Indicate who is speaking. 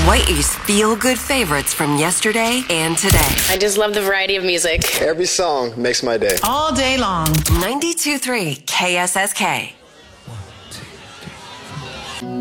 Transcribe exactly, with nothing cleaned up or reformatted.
Speaker 1: Hawaii's feel-good favorites from yesterday and today.
Speaker 2: I just love the variety of music.
Speaker 3: Every song makes my day.
Speaker 4: All day long.
Speaker 1: ninety-two point three K S S K.